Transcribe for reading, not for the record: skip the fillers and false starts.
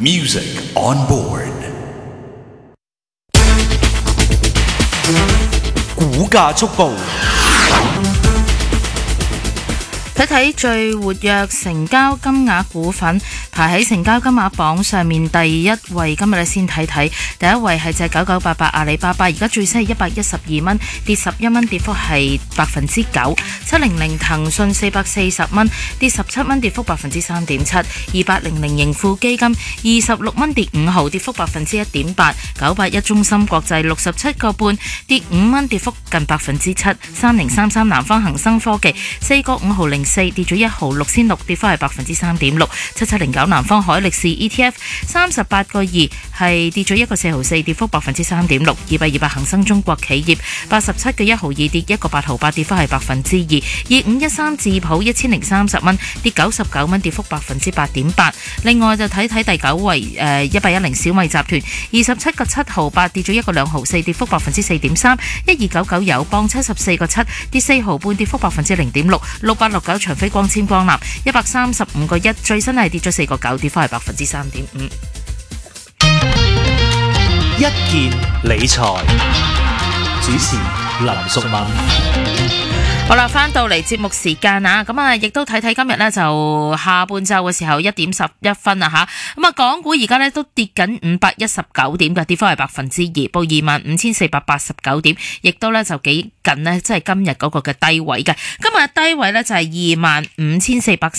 Music on board。股價速報。 睇睇最活躍成交金額股份，排喺成交金額榜上面第一位。今日咧先睇睇，第一位係隻9988阿里巴巴，而家最新係112蚊，跌11蚊，跌幅係9%。700騰訊440蚊，跌17蚊，跌幅3.7%。2800盈富基金26蚊，跌5毫，跌幅1.8%。981中芯國際67個半，跌5蚊，跌幅近7%。3033南方恒生科技4個5毫04，跌咗1毫6仙6，跌幅係3.6%。7709南方海力士 ETF 38個2，係跌咗1個4毫4，跌幅3.6%。200恒生中國企業87個1毫2，跌1個8毫8，跌幅係2%。2513智普1030蚊，跌99蚊，跌幅8.8%。另外就睇睇第9位1810小米集團27個7毫8，跌咗1個2毫4，跌幅4.3%。1299友邦74個7，跌4毫半，跌幅0.6%。6869長飛光纖光纜135個1，最新係跌咗4個9，跌幅係3.5%。 一件理財主持林淑敏。 好啦，翻到嚟節目時間啊，咁啊，亦都睇睇今日呢，就下半晝嘅時候1點11分啊吓，咁啊，港股而家呢都跌緊519點嘅，跌幅係2%，報25,489點，亦都呢就幾近呢，即係今日嗰個嘅低位嘅。今日低位呢就係25,400。